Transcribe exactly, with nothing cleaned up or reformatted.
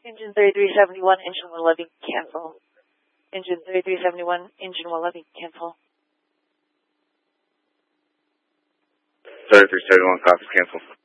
Engine thirty-three seventy-one, engine one eleven, cancel. Engine thirty-three seventy-one, engine one eleven, cancel. thirty-three seventy-one, copy, cancel.